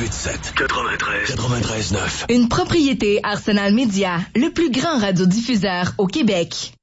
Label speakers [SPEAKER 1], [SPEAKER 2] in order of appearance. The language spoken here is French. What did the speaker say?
[SPEAKER 1] 88.7, 93.9.
[SPEAKER 2] Une propriété Arsenal Média, le plus grand radiodiffuseur au Québec.